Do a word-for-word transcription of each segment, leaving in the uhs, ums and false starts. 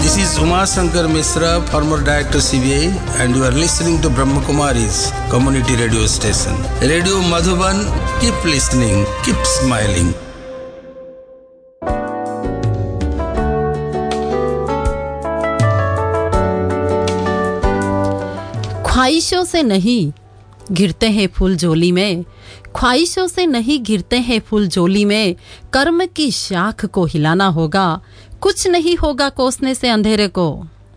This is Uma Shankar Misra, former Director C B I, and you are listening to Brahma Kumari's community radio station. Radio Madhuban, keep listening, keep smiling. ख्वाहिशों से नहीं गिरते हैं फूल झोली में, ख्वाहिशों से नहीं गिरते हैं फूल झोली में, कर्म की शाख को हिलाना होगा, कुछ नहीं होगा कोसने से अंधेरे को,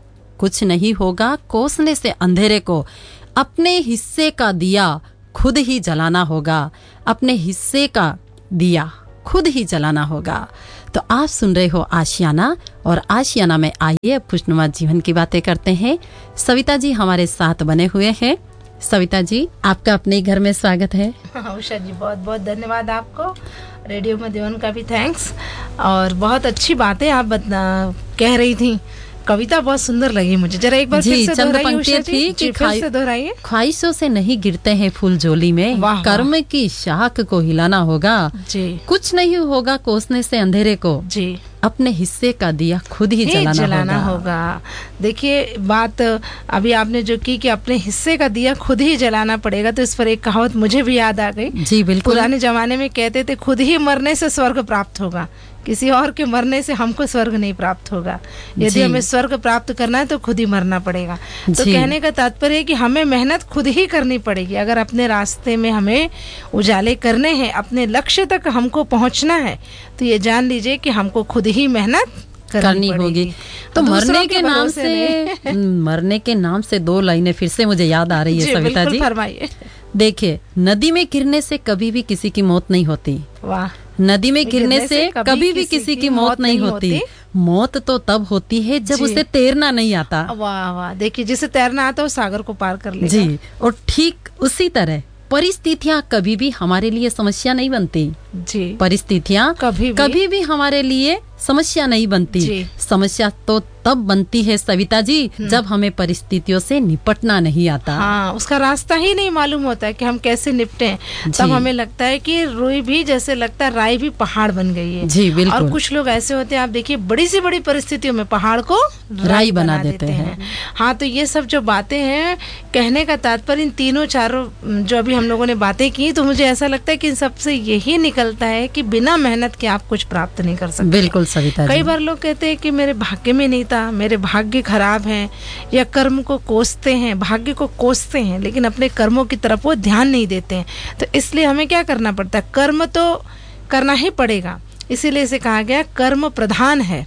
कुछ नहीं होगा कोसने से अंधेरे को, अपने हिस्से का दिया खुद ही जलाना होगा, अपने हिस्से का दिया खुद ही जलाना होगा। तो आप सुन रहे हो आशियाना, और आशियाना में आइए खुशनुमा जीवन की बातें करते हैं। सविता जी हमारे साथ बने हुए हैं। सविता जी, आपका अपने घर में स्वागत है। उषा जी, बहुत बहुत धन्यवाद आपको, रेडियो मधुबन का भी थैंक्स। और बहुत अच्छी बातें आप बता कह रही थी, कविता बहुत सुंदर लगी मुझे। जरा एक बार फिर से दोहराइए उषा जी, जी फिर से दोहराइए। ख्वाहिशों से नहीं गिरते हैं फूल झोली में, कर्म की शाख को हिलाना होगा जी, कुछ नहीं होगा कोसने से अंधेरे को जी, अपने हिस्से का दिया खुद ही जलाना, जलाना होगा, होगा। देखिए बात अभी आपने जो की कि अपने हिस्से का दिया खुद ही जलाना पड़ेगा, तो इस पर एक कहावत मुझे भी याद आ गई जी। बिल्कुल, पुराने जमाने में कहते थे खुद ही मरने से स्वर्ग प्राप्त होगा, किसी और के मरने से हमको स्वर्ग नहीं प्राप्त होगा। यदि हमें स्वर्ग प्राप्त करना है तो खुद ही मरना पड़ेगा। तो कहने का तात्पर्य है कि हमें मेहनत खुद ही करनी पड़ेगी। अगर अपने रास्ते में हमें उजाले करने हैं, अपने लक्ष्य तक हमको पहुंचना है, तो ये जान लीजिए कि हमको खुद ही मेहनत करनी, करनी होगी। तो मरने के नाम से मरने के नाम से दो लाइनें फिर से मुझे याद आ रही है सविता जी, फरमाइए। देखिए, नदी में गिरने से कभी भी किसी की मौत नहीं होती। वाह। नदी में गिरने से कभी भी किसी की मौत नहीं होती। मौत तो तब होती है जब उसे तैरना नहीं आता। वाह वाह, देखिए जिसे तैरना आता है सागर को पार कर लेगा जी। और ठीक उसी तरह परिस्थितियाँ कभी भी हमारे लिए समस्या नहीं बनती जी। परिस्थितियाँ कभी कभी भी हमारे लिए समस्या नहीं बनती। समस्या तो तब बनती है सविता जी जब हमें परिस्थितियों से निपटना नहीं आता। हाँ, उसका रास्ता ही नहीं मालूम होता है कि हम कैसे निपटें। तब हमें लगता है कि रुई भी जैसे लगता है राई भी पहाड़ बन गई है जी। बिल्कुल। और कुछ लोग ऐसे होते हैं, आप देखिए बड़ी सी बड़ी परिस्थितियों में पहाड़ को राई बना, बना देते हैं, हैं। हाँ, तो ये सब जो बातें हैं, कहने का तात्पर्य इन तीनों चारों जो अभी हम लोगों ने बातें की, तो मुझे ऐसा लगता है कि इन सबसे यही निकलता है कि बिना मेहनत के आप कुछ प्राप्त नहीं कर सकते। बिल्कुल सविता जी। कई बार लोग कहते हैं कि मेरे भाग्य में नहीं था, मेरे भाग्य खराब हैं, या कर्म को कोसते हैं, भाग्य को कोसते हैं, लेकिन अपने कर्मों की तरफ वो ध्यान नहीं देते हैं। तो इसलिए हमें क्या करना पड़ता है, कर्म तो करना ही पड़ेगा। इसीलिए इसे कहा गया कर्म प्रधान है,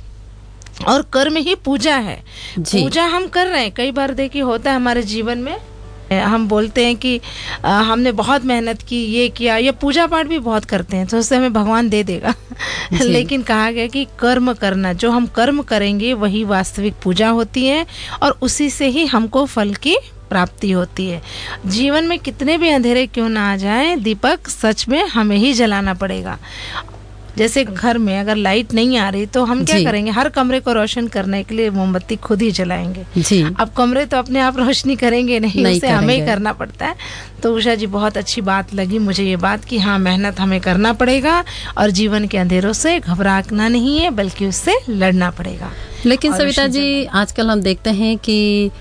और कर्म ही पूजा है। पूजा हम कर रहे हैं। कई बार देखिए होता है हमारे जीवन में, हम बोलते हैं कि आ, हमने बहुत मेहनत की, ये किया, ये पूजा पाठ भी बहुत करते हैं, तो उससे हमें भगवान दे देगा। लेकिन कहा गया कि कर्म करना, जो हम कर्म करेंगे वही वास्तविक पूजा होती है, और उसी से ही हमको फल की प्राप्ति होती है। जीवन में कितने भी अंधेरे क्यों ना आ जाए, दीपक सच में हमें ही जलाना पड़ेगा। जैसे घर में अगर लाइट नहीं आ रही तो हम क्या करेंगे, हर कमरे को रोशन करने के लिए मोमबत्ती खुद ही जलाएंगे जी। अब कमरे तो अपने आप रोशनी करेंगे नहीं, नहीं उसे हमें ही करना पड़ता है। तो उषा जी, बहुत अच्छी बात लगी मुझे ये बात कि हाँ, मेहनत हमें करना पड़ेगा, और जीवन के अंधेरों से घबराना नहीं है, बल्कि उससे लड़ना पड़ेगा। लेकिन सविता जी, आजकल हम देखते हैं कि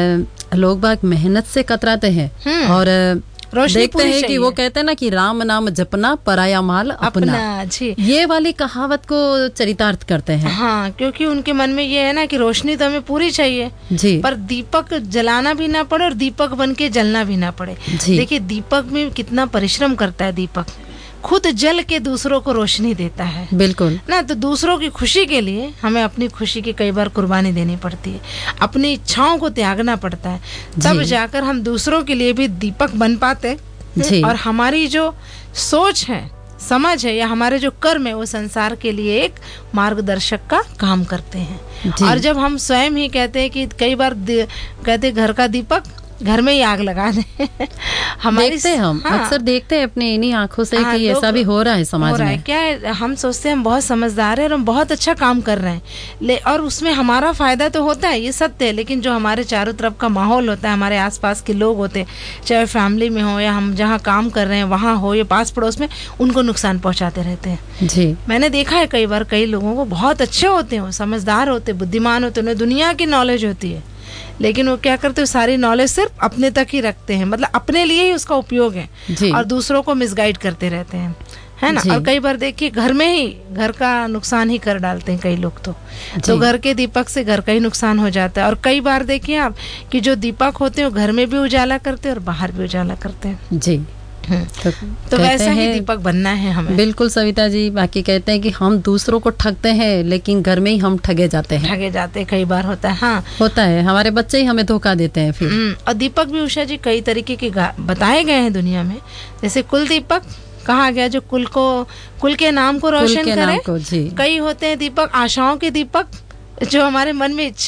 लोग बाग मेहनत से कतराते हैं, और देखते हैं कि वो कहते हैं ना कि राम नाम जपना पराया माल अपना, अपना जी। ये वाली कहावत को चरितार्थ करते हैं। हाँ, क्योंकि उनके मन में ये है ना कि रोशनी तो हमें पूरी चाहिए जी, पर दीपक जलाना भी ना पड़े और दीपक बन के जलना भी ना पड़े। देखिए दीपक में कितना परिश्रम करता है, दीपक खुद जल के दूसरों को रोशनी देता है। बिल्कुल ना, तो दूसरों की खुशी के लिए हमें अपनी खुशी की कई बार कुर्बानी देनी पड़ती है, अपनी इच्छाओं को त्यागना पड़ता है, तब जाकर हम दूसरों के लिए भी दीपक बन पाते। और हमारी जो सोच है, समझ है, या हमारे जो कर्म है, वो संसार के लिए एक मार्गदर्शक का काम करते हैं। और जब हम स्वयं ही कहते हैं कि कई बार कहते घर का दीपक घर में ही आग लगा दें। हमारी देखते हैं हम हाँ, अक्सर देखते हैं अपने इन्हीं आंखों से हाँ, कि ऐसा भी हो रहा है समाज हो रहा में। है। क्या है, हम सोचते हैं हम बहुत समझदार हैं और हम बहुत अच्छा काम कर रहे हैं, ले और उसमें हमारा फायदा तो होता है, ये सत्य है, लेकिन जो हमारे चारों तरफ का माहौल होता है, हमारे आसपास के लोग होते हैं, चाहे फैमिली में हो या हम जहाँ काम कर रहे हैं वहाँ हो या पास पड़ोस में, उनको नुकसान पहुँचाते रहते हैं। जी मैंने देखा है कई बार कई लोगों को, बहुत अच्छे होते हैं, वो समझदार होते, बुद्धिमान होते, उन्हें दुनिया की नॉलेज होती है, लेकिन वो क्या करते हैं, सारी नॉलेज सिर्फ अपने तक ही रखते हैं, मतलब अपने लिए ही उसका उपयोग है जी और दूसरों को मिसगाइड करते रहते हैं, है ना। जी। और कई बार देखिए घर में ही घर का नुकसान ही कर डालते हैं कई लोग तो तो घर के दीपक से घर का ही नुकसान हो जाता है। और कई बार देखिए आप कि जो दीपक होते हैं वो घर में भी उजाला करते हैं और बाहर भी उजाला करते हैं। जी तो, तो कहते वैसा ही हैं- दीपक बनना है हमें। बिल्कुल सविता जी, बाकी कहते हैं कि हम दूसरों को ठगते हैं लेकिन घर में ही हम ठगे जाते हैं। ठगे जाते हैं, कई बार होता है। हाँ, होता है, हमारे बच्चे ही हमें धोखा देते हैं फिर। हम्म, और दीपक भी उषा जी कई तरीके के गा- बताए गए हैं दुनिया में, जैसे कुल दीपक कहा गया जो कुल को कुल के नाम को कुल रोशन के नाम करे। को, जी। कई होते हैं दीपक आशाओं के दीपक जो हमारे मन में इच्छा